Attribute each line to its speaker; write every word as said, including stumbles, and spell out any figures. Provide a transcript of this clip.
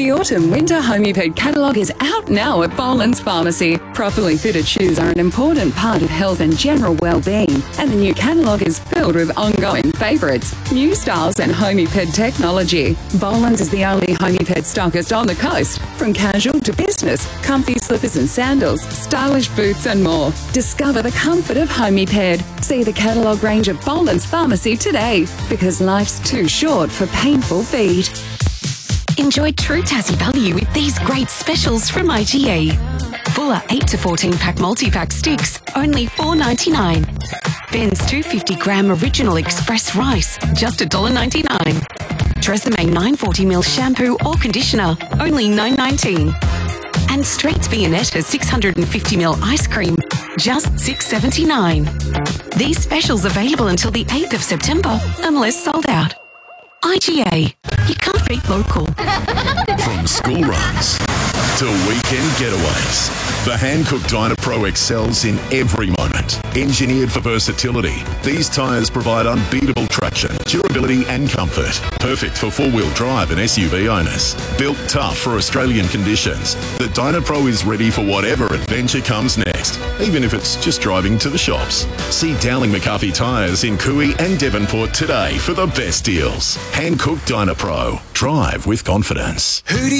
Speaker 1: The Autumn-Winter Homiped catalogue is out now at Boland's Pharmacy. Properly fitted shoes are an important part of health and general well-being, and the new catalogue is filled with ongoing favourites, new styles and homiped technology. Boland's is the only homiped stockist on the coast. From casual to business, comfy slippers and sandals, stylish boots and more. Discover the comfort of homiped. See the catalogue range at Boland's Pharmacy today, because life's too short for painful feet.
Speaker 2: Enjoy true Tassie value with these great specials from I G A. Fuller eight to fourteen pack multi-pack sticks, only four dollars ninety-nine. Ben's two hundred fifty gram original express rice, just one dollar ninety-nine. Tresemme nine hundred forty milliliter shampoo or conditioner, only nine dollars nineteen. And Straits Viennetta six hundred fifty milliliter ice cream, just six dollars seventy-nine. These specials available until the eighth of September, unless sold out. I G A. You can't beat local.
Speaker 3: From school runs to weekend getaways, the Hankook Dynapro excels in every moment. Engineered for versatility, these tyres provide unbeatable traction, durability and comfort. Perfect for four-wheel drive and S U V owners. Built tough for Australian conditions, the Dynapro is ready for whatever adventure comes next, even if it's just driving to the shops. See Dowling McCarthy Tyres in Cooey and Devonport today for the best deals. Hankook Dynapro. Drive with confidence.
Speaker 4: Who do